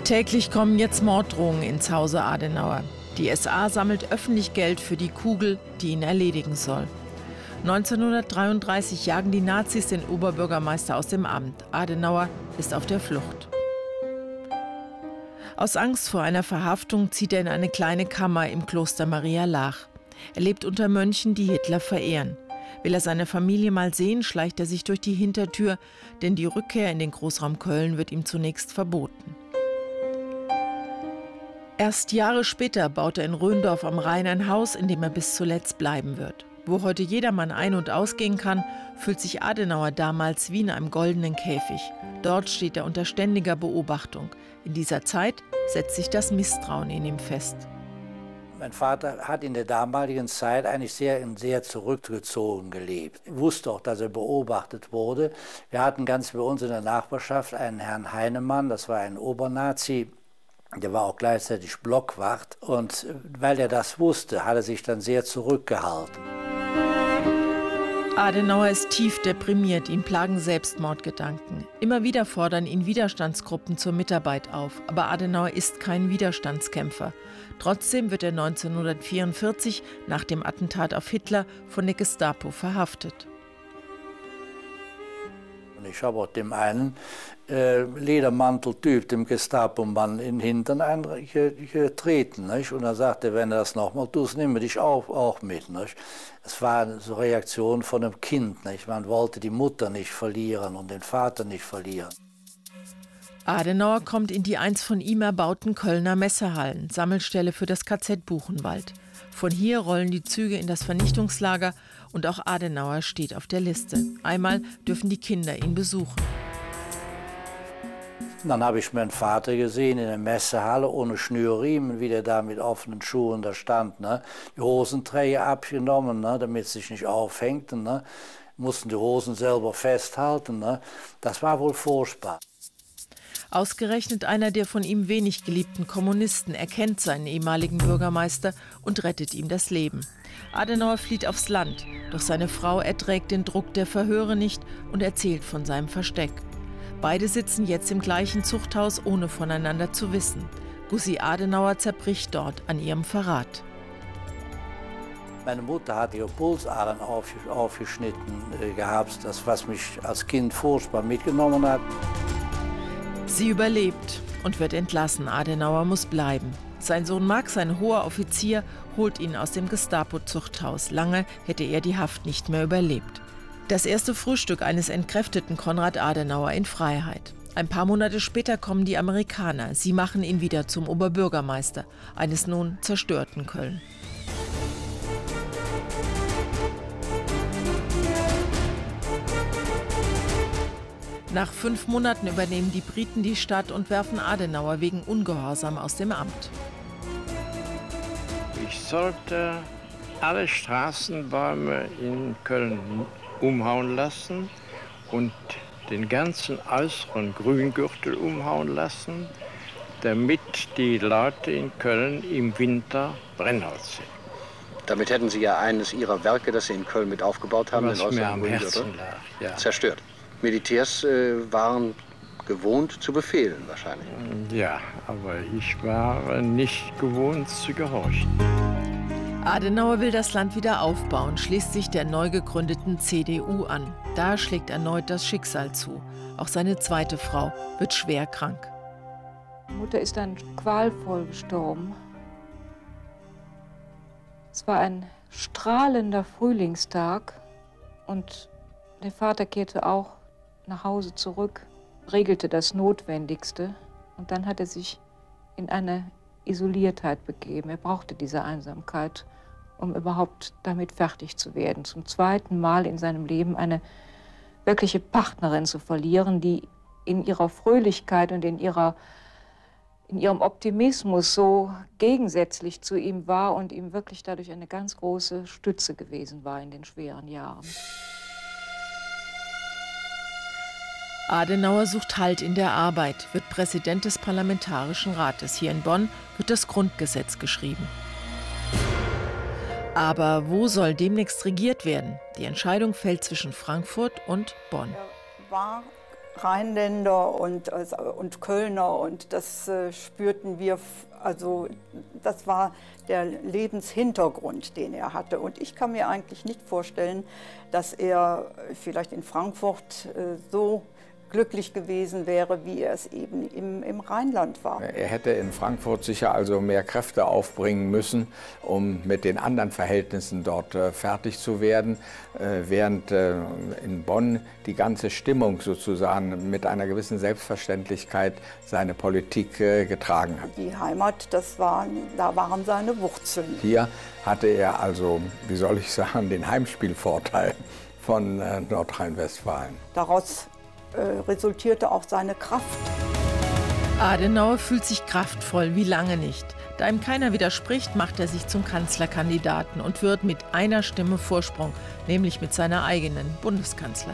Täglich kommen jetzt Morddrohungen ins Hause Adenauer. Die SA sammelt öffentlich Geld für die Kugel, die ihn erledigen soll. 1933 jagen die Nazis den Oberbürgermeister aus dem Amt. Adenauer ist auf der Flucht. Aus Angst vor einer Verhaftung zieht er in eine kleine Kammer im Kloster Maria Laach. Er lebt unter Mönchen, die Hitler verehren. Will er seine Familie mal sehen, schleicht er sich durch die Hintertür, denn die Rückkehr in den Großraum Köln wird ihm zunächst verboten. Erst Jahre später baut er in Röndorf am Rhein ein Haus, in dem er bis zuletzt bleiben wird. Wo heute jedermann ein- und ausgehen kann, fühlt sich Adenauer damals wie in einem goldenen Käfig. Dort steht er unter ständiger Beobachtung. In dieser Zeit setzt sich das Misstrauen in ihm fest. Mein Vater hat in der damaligen Zeit eigentlich sehr zurückgezogen gelebt. Er wusste auch, dass er beobachtet wurde. Wir hatten ganz bei uns in der Nachbarschaft einen Herrn Heinemann, das war ein Obernazi. Der war auch gleichzeitig Blockwacht. Und weil er das wusste, hat er sich dann sehr zurückgehalten. Adenauer ist tief deprimiert, ihn plagen Selbstmordgedanken. Immer wieder fordern ihn Widerstandsgruppen zur Mitarbeit auf. Aber Adenauer ist kein Widerstandskämpfer. Trotzdem wird er 1944 nach dem Attentat auf Hitler von der Gestapo verhaftet. Ich habe auch dem einen Ledermanteltyp, dem Gestapo-Mann, in den Hintern getreten. Nicht? Und er sagte, wenn du das nochmal tust, nimm dich auch mit. Nicht? Es war so eine Reaktion von einem Kind. Nicht? Man wollte die Mutter nicht verlieren und den Vater nicht verlieren. Adenauer kommt in die einst von ihm erbauten Kölner Messehallen, Sammelstelle für das KZ Buchenwald. Von hier rollen die Züge in das Vernichtungslager und auch Adenauer steht auf der Liste. Einmal dürfen die Kinder ihn besuchen. Dann habe ich meinen Vater gesehen in der Messehalle ohne Schnürriemen, wie der da mit offenen Schuhen da stand. Ne? Die Hosenträger abgenommen, ne? Damit es sich nicht aufhängt. Ne? Mussten die Hosen selber festhalten. Ne? Das war wohl furchtbar. Ausgerechnet einer der von ihm wenig geliebten Kommunisten erkennt seinen ehemaligen Bürgermeister und rettet ihm das Leben. Adenauer flieht aufs Land, doch seine Frau erträgt den Druck der Verhöre nicht und erzählt von seinem Versteck. Beide sitzen jetzt im gleichen Zuchthaus, ohne voneinander zu wissen. Gussi Adenauer zerbricht dort an ihrem Verrat. Meine Mutter hat ihre Pulsadern aufgeschnitten gehabt, das was mich als Kind furchtbar mitgenommen hat. Sie überlebt und wird entlassen. Adenauer muss bleiben. Sein Sohn Max, ein hoher Offizier, holt ihn aus dem Gestapo-Zuchthaus. Lange hätte er die Haft nicht mehr überlebt. Das erste Frühstück eines entkräfteten Konrad Adenauer in Freiheit. Ein paar Monate später kommen die Amerikaner. Sie machen ihn wieder zum Oberbürgermeister eines nun zerstörten Köln. Nach 5 Monaten übernehmen die Briten die Stadt und werfen Adenauer wegen Ungehorsam aus dem Amt. Ich sollte alle Straßenbäume in Köln umhauen lassen und den ganzen äußeren Grüngürtel umhauen lassen, damit die Leute in Köln im Winter Brennholz sehen. Damit hätten Sie ja eines Ihrer Werke, das Sie in Köln mit aufgebaut haben, was den mir äußeren am Grüngürtel, Herzen lag, ja. Zerstört. Militärs waren gewohnt zu befehlen wahrscheinlich. Ja, aber ich war nicht gewohnt zu gehorchen. Adenauer will das Land wieder aufbauen, schließt sich der neu gegründeten CDU an. Da schlägt erneut das Schicksal zu. Auch seine zweite Frau wird schwer krank. Die Mutter ist dann qualvoll gestorben. Es war ein strahlender Frühlingstag und der Vater kehrte auch nach Hause zurück, regelte das Notwendigste und dann hat er sich in eine Isoliertheit begeben. Er brauchte diese Einsamkeit, um überhaupt damit fertig zu werden. Zum zweiten Mal in seinem Leben eine wirkliche Partnerin zu verlieren, die in ihrer Fröhlichkeit und in ihrem Optimismus so gegensätzlich zu ihm war und ihm wirklich dadurch eine ganz große Stütze gewesen war in den schweren Jahren. Adenauer sucht Halt in der Arbeit, wird Präsident des Parlamentarischen Rates. Hier in Bonn wird das Grundgesetz geschrieben. Aber wo soll demnächst regiert werden? Die Entscheidung fällt zwischen Frankfurt und Bonn. Er war Rheinländer und Kölner, und das spürten wir, also das war der Lebenshintergrund, den er hatte. Und ich kann mir eigentlich nicht vorstellen, dass er vielleicht in Frankfurt so glücklich gewesen wäre, wie er es eben im Rheinland war. Er hätte in Frankfurt sicher also mehr Kräfte aufbringen müssen, um mit den anderen Verhältnissen dort fertig zu werden, während in Bonn die ganze Stimmung sozusagen mit einer gewissen Selbstverständlichkeit seine Politik getragen hat. Die Heimat, da waren seine Wurzeln. Hier hatte er also, wie soll ich sagen, den Heimspielvorteil von Nordrhein-Westfalen. Daraus resultierte auch seine Kraft. Adenauer fühlt sich kraftvoll wie lange nicht. Da ihm keiner widerspricht, macht er sich zum Kanzlerkandidaten und wird mit einer Stimme Vorsprung, nämlich mit seiner eigenen, Bundeskanzler.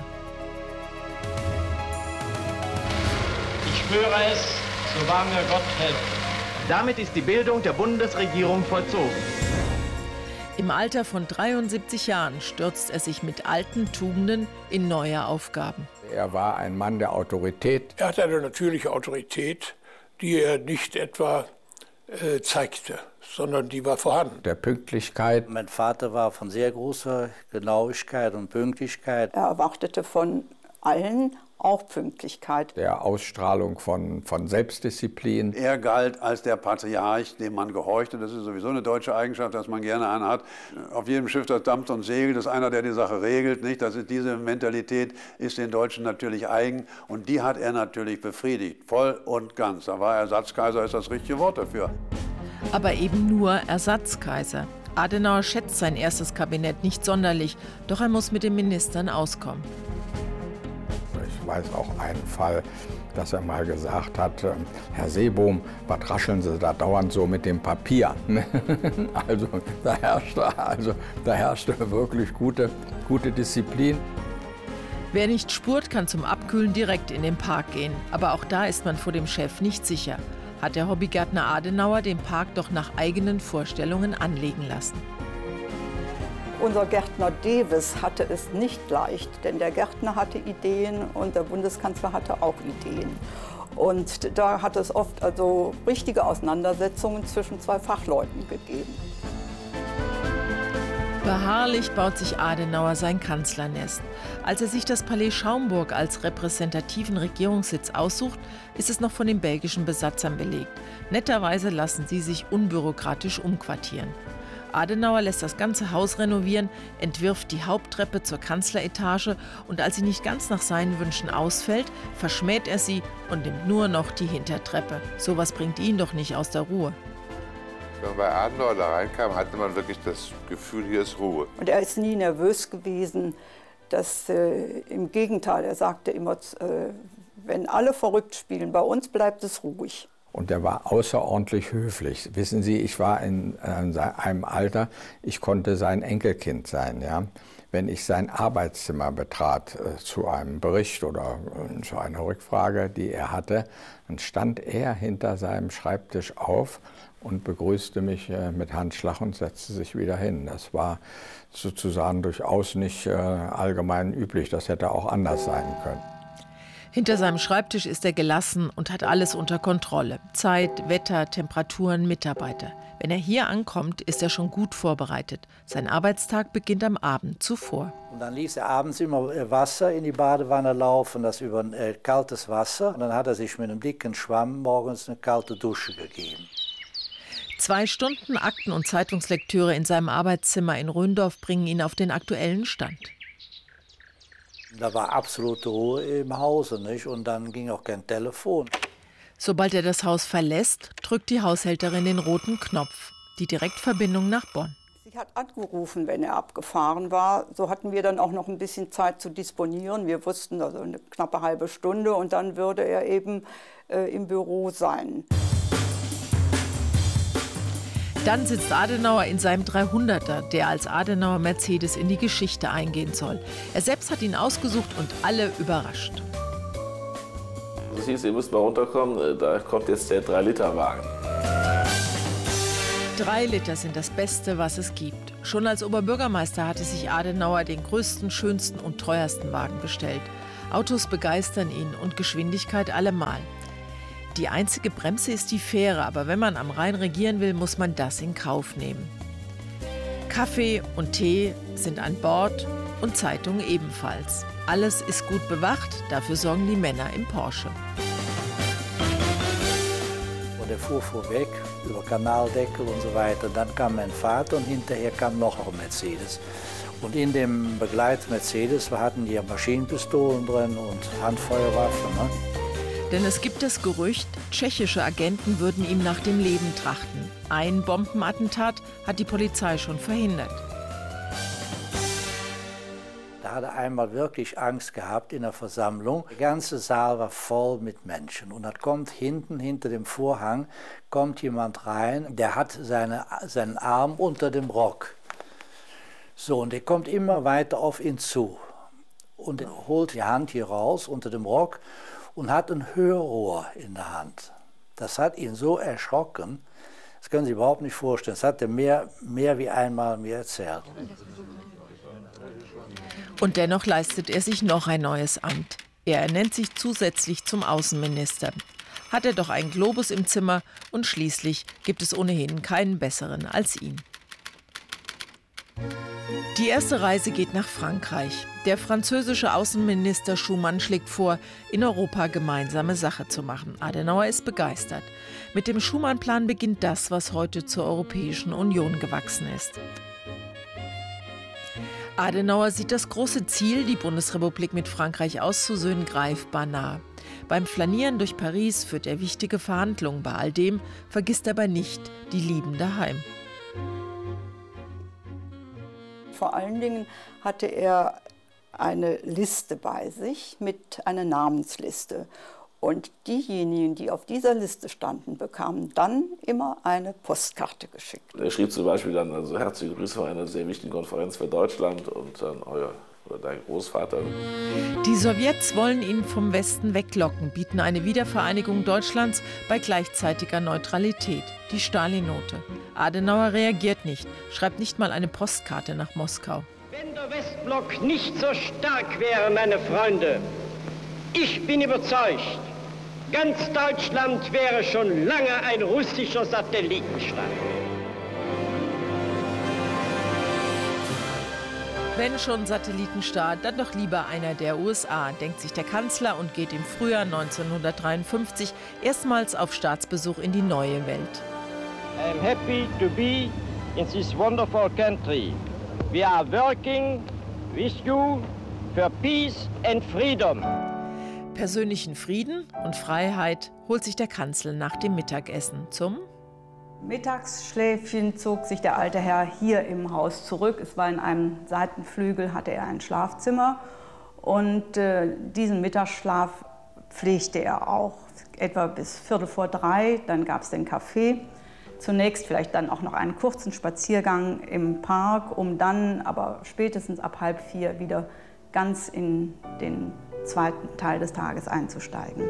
Ich schwöre es, so wahr mir Gott helfe. Damit ist die Bildung der Bundesregierung vollzogen. Im Alter von 73 Jahren stürzt er sich mit alten Tugenden in neue Aufgaben. Er war ein Mann der Autorität. Er hatte eine natürliche Autorität, die er nicht etwa zeigte, sondern die war vorhanden. Der Pünktlichkeit. Mein Vater war von sehr großer Genauigkeit und Pünktlichkeit. Er erwartete von allen auch Pünktlichkeit. Der Ausstrahlung von Selbstdisziplin. Er galt als der Patriarch, dem man gehorchte. Das ist sowieso eine deutsche Eigenschaft, dass man gerne einen hat. Auf jedem Schiff, das dampft und segelt, ist einer, der die Sache regelt. Nicht? Diese Mentalität ist den Deutschen natürlich eigen. Und die hat er natürlich befriedigt, voll und ganz. Da war Ersatzkaiser, ist das richtige Wort dafür. Aber eben nur Ersatzkaiser. Adenauer schätzt sein erstes Kabinett nicht sonderlich, doch er muss mit den Ministern auskommen. Ich weiß auch einen Fall, dass er mal gesagt hat, Herr Seebohm, was rascheln Sie da dauernd so mit dem Papier? Also da herrschte wirklich gute Disziplin. Wer nicht spurt, kann zum Abkühlen direkt in den Park gehen. Aber auch da ist man vor dem Chef nicht sicher. Hat der Hobbygärtner Adenauer den Park doch nach eigenen Vorstellungen anlegen lassen. Unser Gärtner Dewes hatte es nicht leicht, denn der Gärtner hatte Ideen und der Bundeskanzler hatte auch Ideen. Und da hat es oft also richtige Auseinandersetzungen zwischen zwei Fachleuten gegeben. Beharrlich baut sich Adenauer sein Kanzlernest. Als er sich das Palais Schaumburg als repräsentativen Regierungssitz aussucht, ist es noch von den belgischen Besatzern belegt. Netterweise lassen sie sich unbürokratisch umquartieren. Adenauer lässt das ganze Haus renovieren, entwirft die Haupttreppe zur Kanzleretage und als sie nicht ganz nach seinen Wünschen ausfällt, verschmäht er sie und nimmt nur noch die Hintertreppe. Sowas bringt ihn doch nicht aus der Ruhe. Wenn man bei Adenauer da reinkam, hatte man wirklich das Gefühl, hier ist Ruhe. Und er ist nie nervös gewesen. Im Gegenteil, er sagte immer, wenn alle verrückt spielen, bei uns bleibt es ruhig. Und er war außerordentlich höflich. Wissen Sie, ich war in einem Alter, ich konnte sein Enkelkind sein. Ja? Wenn ich sein Arbeitszimmer betrat zu einem Bericht oder zu einer Rückfrage, die er hatte, dann stand er hinter seinem Schreibtisch auf und begrüßte mich mit Handschlag und setzte sich wieder hin. Das war sozusagen durchaus nicht allgemein üblich. Das hätte auch anders sein können. Hinter seinem Schreibtisch ist er gelassen und hat alles unter Kontrolle. Zeit, Wetter, Temperaturen, Mitarbeiter. Wenn er hier ankommt, ist er schon gut vorbereitet. Sein Arbeitstag beginnt am Abend zuvor. Und dann ließ er abends immer Wasser in die Badewanne laufen, das über kaltes Wasser. Und dann hat er sich mit einem dicken Schwamm morgens eine kalte Dusche gegeben. 2 Stunden Akten- und Zeitungslektüre in seinem Arbeitszimmer in Röndorf bringen ihn auf den aktuellen Stand. Da war absolute Ruhe im Hause, nicht? Und dann ging auch kein Telefon. Sobald er das Haus verlässt, drückt die Haushälterin den roten Knopf. Die Direktverbindung nach Bonn. Sie hat angerufen, wenn er abgefahren war. So hatten wir dann auch noch ein bisschen Zeit zu disponieren. Wir wussten also eine knappe halbe Stunde und dann würde er eben im Büro sein. Dann sitzt Adenauer in seinem 300er, der als Adenauer Mercedes in die Geschichte eingehen soll. Er selbst hat ihn ausgesucht und alle überrascht. Es hieß, ihr müsst mal runterkommen, da kommt jetzt der 3-Liter-Wagen. 3 Liter sind das Beste, was es gibt. Schon als Oberbürgermeister hatte sich Adenauer den größten, schönsten und teuersten Wagen bestellt. Autos begeistern ihn und Geschwindigkeit allemal. Die einzige Bremse ist die Fähre, aber wenn man am Rhein regieren will, muss man das in Kauf nehmen. Kaffee und Tee sind an Bord und Zeitungen ebenfalls. Alles ist gut bewacht, dafür sorgen die Männer im Porsche. Und er fuhr vorweg über Kanaldeckel und so weiter. Dann kam mein Vater und hinterher kam noch ein Mercedes. Und in dem Begleit-Mercedes hatten die ja Maschinenpistolen drin und Handfeuerwaffen. Ne? Denn es gibt das Gerücht, tschechische Agenten würden ihm nach dem Leben trachten. Ein Bombenattentat hat die Polizei schon verhindert. Da hat er einmal wirklich Angst gehabt in der Versammlung. Der ganze Saal war voll mit Menschen. Und da kommt hinten, hinter dem Vorhang, kommt jemand rein, der hat seinen Arm unter dem Rock. So, und der kommt immer weiter auf ihn zu. Und er holt die Hand hier raus unter dem Rock und hat ein Hörrohr in der Hand. Das hat ihn so erschrocken, das können Sie sich überhaupt nicht vorstellen. Das hat er mehr wie einmal mir erzählt. Und dennoch leistet er sich noch ein neues Amt. Er ernennt sich zusätzlich zum Außenminister. Hat er doch einen Globus im Zimmer und schließlich gibt es ohnehin keinen besseren als ihn. Die erste Reise geht nach Frankreich. Der französische Außenminister Schuman schlägt vor, in Europa gemeinsame Sache zu machen. Adenauer ist begeistert. Mit dem Schuman-Plan beginnt das, was heute zur Europäischen Union gewachsen ist. Adenauer sieht das große Ziel, die Bundesrepublik mit Frankreich auszusöhnen, greifbar nah. Beim Flanieren durch Paris führt er wichtige Verhandlungen. Bei all dem vergisst er aber nicht die Lieben daheim. Vor allen Dingen hatte er eine Liste bei sich, mit einer Namensliste. Und diejenigen, die auf dieser Liste standen, bekamen dann immer eine Postkarte geschickt. Er schrieb zum Beispiel dann, also herzliche Grüße von einer sehr wichtigen Konferenz für Deutschland und dann euer oder dein Großvater. Die Sowjets wollen ihn vom Westen weglocken, bieten eine Wiedervereinigung Deutschlands bei gleichzeitiger Neutralität, die Stalin-Note. Adenauer reagiert nicht, schreibt nicht mal eine Postkarte nach Moskau. Wenn der Westblock nicht so stark wäre, meine Freunde, ich bin überzeugt, ganz Deutschland wäre schon lange ein russischer Satellitenstaat. Wenn schon Satellitenstaat, dann doch lieber einer der USA, denkt sich der Kanzler und geht im Frühjahr 1953 erstmals auf Staatsbesuch in die neue Welt. I am happy to be in this wonderful country. We are working with you for peace and freedom. Persönlichen Frieden und Freiheit holt sich der Kanzler nach dem Mittagessen zum Mittagsschläfchen zog sich der alte Herr hier im Haus zurück. Es war in einem Seitenflügel, hatte er ein Schlafzimmer. Und diesen Mittagsschlaf pflegte er auch etwa bis 2:45. Dann gab es den Kaffee. Zunächst vielleicht dann auch noch einen kurzen Spaziergang im Park, um dann aber spätestens ab 3:30 wieder ganz in den zweiten Teil des Tages einzusteigen.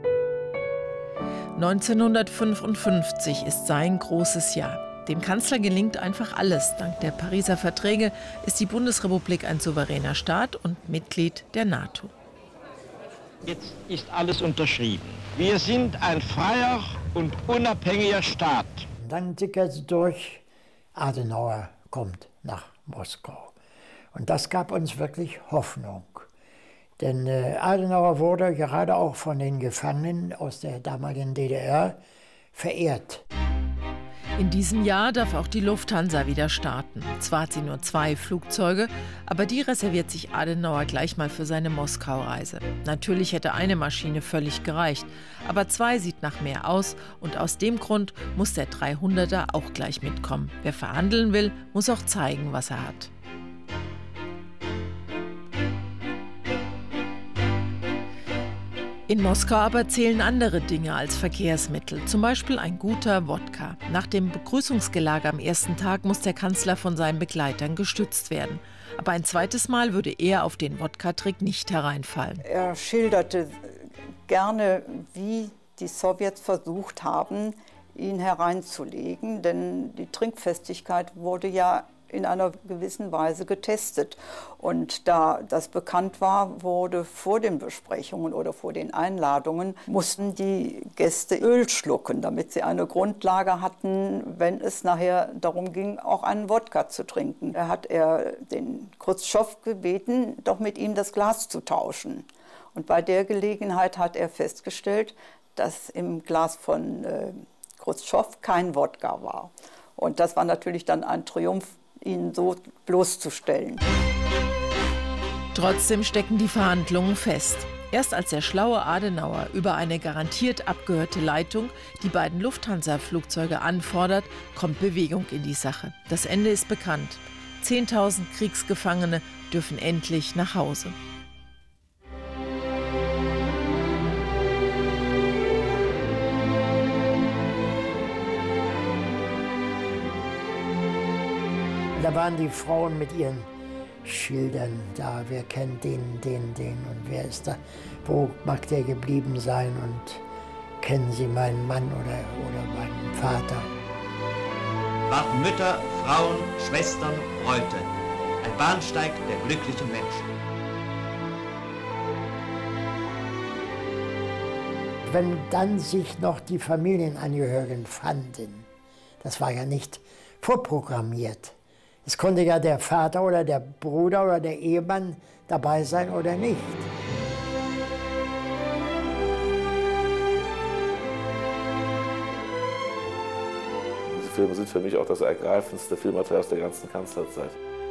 1955 ist sein großes Jahr. Dem Kanzler gelingt einfach alles. Dank der Pariser Verträge ist die Bundesrepublik ein souveräner Staat und Mitglied der NATO. Jetzt ist alles unterschrieben. Wir sind ein freier und unabhängiger Staat. Dann tickerte durch, Adenauer kommt nach Moskau. Und das gab uns wirklich Hoffnung. Denn Adenauer wurde gerade auch von den Gefangenen aus der damaligen DDR verehrt. In diesem Jahr darf auch die Lufthansa wieder starten. Zwar hat sie nur 2 Flugzeuge, aber die reserviert sich Adenauer gleich mal für seine Moskau-Reise. Natürlich hätte eine Maschine völlig gereicht, aber 2 sieht nach mehr aus und aus dem Grund muss der 300er auch gleich mitkommen. Wer verhandeln will, muss auch zeigen, was er hat. In Moskau aber zählen andere Dinge als Verkehrsmittel, zum Beispiel ein guter Wodka. Nach dem Begrüßungsgelage am ersten Tag muss der Kanzler von seinen Begleitern gestützt werden. Aber ein zweites Mal würde er auf den Wodka-Trick nicht hereinfallen. Er schilderte gerne, wie die Sowjets versucht haben, ihn hereinzulegen, denn die Trinkfestigkeit wurde ja in einer gewissen Weise getestet. Und da das bekannt war, wurde vor den Besprechungen oder vor den Einladungen, mussten die Gäste Öl schlucken, damit sie eine Grundlage hatten, wenn es nachher darum ging, auch einen Wodka zu trinken. Da hat er den Chruschtschow gebeten, doch mit ihm das Glas zu tauschen. Und bei der Gelegenheit hat er festgestellt, dass im Glas von Chruschtschow kein Wodka war. Und das war natürlich dann ein Triumph, ihn so bloßzustellen. Trotzdem stecken die Verhandlungen fest. Erst als der schlaue Adenauer über eine garantiert abgehörte Leitung die beiden Lufthansa-Flugzeuge anfordert, kommt Bewegung in die Sache. Das Ende ist bekannt. 10.000 Kriegsgefangene dürfen endlich nach Hause. Da waren die Frauen mit ihren Schildern da. Wer kennt den und wer ist da? Wo mag der geblieben sein? Und kennen Sie meinen Mann oder meinen Vater? Warten Mütter, Frauen, Schwestern, Bräute. Ein Bahnsteig der glücklichen Menschen. Wenn dann sich noch die Familienangehörigen fanden, das war ja nicht vorprogrammiert. Es konnte ja der Vater oder der Bruder oder der Ehemann dabei sein oder nicht. Diese Filme sind für mich auch das ergreifendste Filmmaterial aus der ganzen Kanzlerzeit.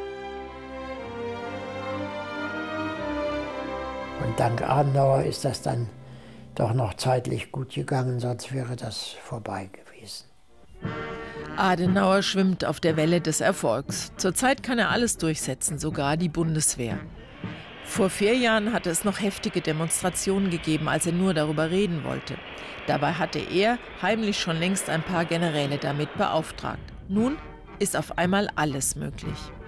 Und dank Adenauer ist das dann doch noch zeitlich gut gegangen, sonst wäre das vorbei gewesen. Adenauer schwimmt auf der Welle des Erfolgs. Zurzeit kann er alles durchsetzen, sogar die Bundeswehr. Vor 4 Jahren hatte es noch heftige Demonstrationen gegeben, als er nur darüber reden wollte. Dabei hatte er heimlich schon längst ein paar Generäle damit beauftragt. Nun ist auf einmal alles möglich.